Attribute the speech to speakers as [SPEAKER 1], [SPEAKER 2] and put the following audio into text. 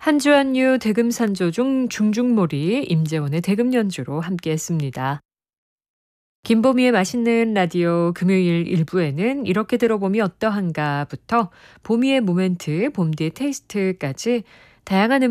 [SPEAKER 1] 한주한유 대금산조 중 중중몰이 임재원의 대금 연주로 함께했습니다. 김보미의 맛있는 라디오 금요일 1부에는 이렇게 들어보면 어떠한가부터 보미의 모멘트, 봄디의 테이스트까지 다양한